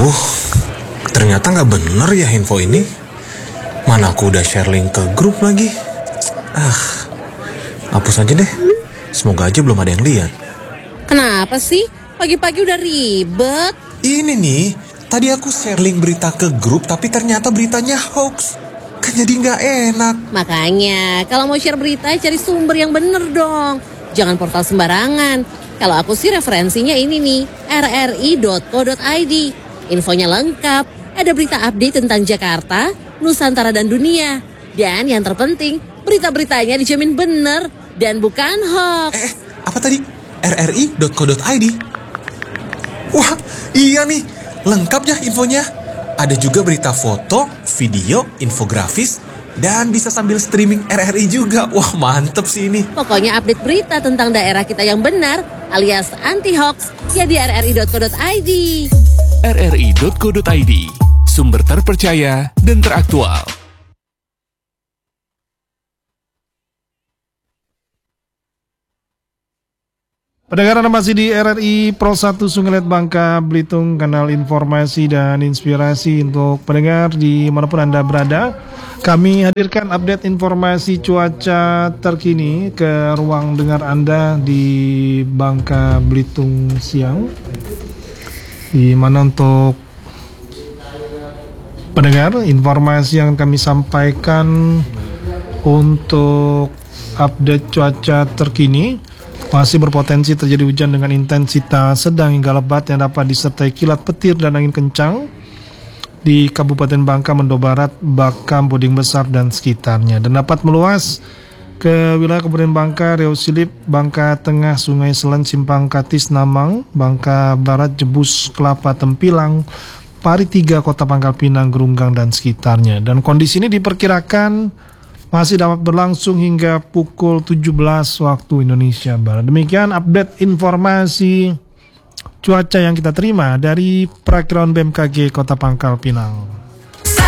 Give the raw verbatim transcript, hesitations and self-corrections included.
Aduh, ternyata nggak bener ya info ini. Mana aku udah share link ke grup lagi. Ah, hapus aja deh. Semoga aja belum ada yang lihat. Kenapa sih? Pagi-pagi udah ribet. Ini nih, tadi aku share link berita ke grup tapi ternyata beritanya hoax. Kan jadi nggak enak. Makanya, kalau mau share berita cari sumber yang bener dong. Jangan portal sembarangan. Kalau aku sih referensinya ini nih, r r i dot co dot i d. Infonya lengkap, ada berita update tentang Jakarta, Nusantara dan dunia. Dan yang terpenting, berita-beritanya dijamin bener dan bukan hoax. Eh, apa tadi? r r i dot co dot i d. Wah, iya nih, lengkap ya infonya. Ada juga berita foto, video, infografis, dan bisa sambil streaming R R I juga. Wah, mantep sih ini. Pokoknya update berita tentang daerah kita yang benar, alias anti-hoax, ya di r r i dot co dot i d. r r i dot co dot i d, sumber terpercaya dan teraktual. Pendengar, Anda masih di R R I Pro satu Sungai Liat Bangka Belitung, kanal informasi dan inspirasi untuk pendengar di manapun Anda berada. Kami hadirkan update informasi cuaca terkini ke ruang dengar Anda di Bangka Belitung siang. Di mana untuk pendengar, informasi yang kami sampaikan untuk update cuaca terkini, masih berpotensi terjadi hujan dengan intensitas sedang hingga lebat yang dapat disertai kilat petir dan angin kencang di Kabupaten Bangka, Mendo Barat, Bakam, Boding Besar dan sekitarnya, dan dapat meluas ke wilayah Kabupaten Bangka, Riau Silip, Bangka Tengah, Sungai Selen, Simpang Katis, Namang, Bangka Barat, Jebus, Kelapa, Tempilang, Pari tiga, Kota Pangkal Pinang, Gerunggang dan sekitarnya. Dan kondisi ini diperkirakan masih dapat berlangsung hingga pukul tujuh belas waktu Indonesia Barat. Demikian update informasi cuaca yang kita terima dari Perakiraan B M K G Kota Pangkal Pinang.